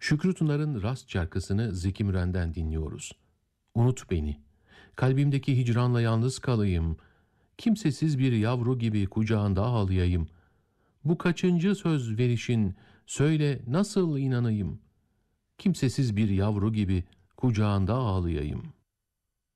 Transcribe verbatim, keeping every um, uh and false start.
Şükrü Tunar'ın Rast şarkısını Zeki Müren'den dinliyoruz. Unut beni, kalbimdeki hicranla yalnız kalayım, kimsesiz bir yavru gibi kucağında ağlayayım. Bu kaçıncı söz verişin, söyle nasıl inanayım, kimsesiz bir yavru gibi kucağında ağlayayım.